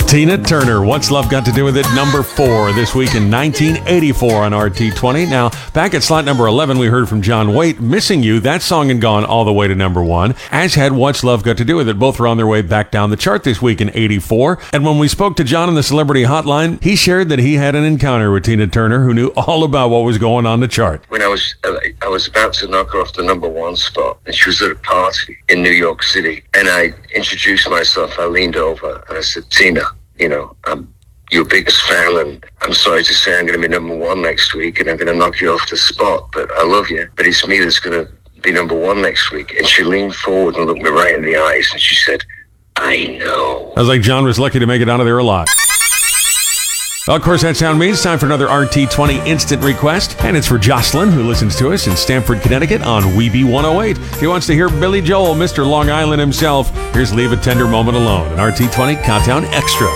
Tina Turner, What's Love Got to Do With It? Number 4 this week in 1984 on RT20. Now, back at slot number 11, we heard from John Waite, Missing You. That song had gone all the way to number 1, as had What's Love Got to Do With It. Both were on their way back down the chart this week in 84. And when we spoke to John on the Celebrity Hotline, he shared that he had an encounter with Tina Turner, who knew all about what was going on the chart. When I was about to knock her off the number 1 spot, and she was at a party in New York City, and I introduced myself. I leaned over and I said, Tina, you know, I'm your biggest fan, and I'm sorry to say I'm going to be number 1 next week, and I'm going to knock you off the spot, but I love you. But it's me that's going to be number 1 next week. And she leaned forward and looked me right in the eyes, and she said, I know. I was like, John was lucky to make it out of there alive. Well, of course, that sound means it's time for another RT20 Instant Request, and it's for Jocelyn, who listens to us in Stamford, Connecticut on Weeby 108. She wants to hear Billy Joel, Mr. Long Island himself. Here's Leave a Tender Moment Alone, an RT20 Countdown Extra.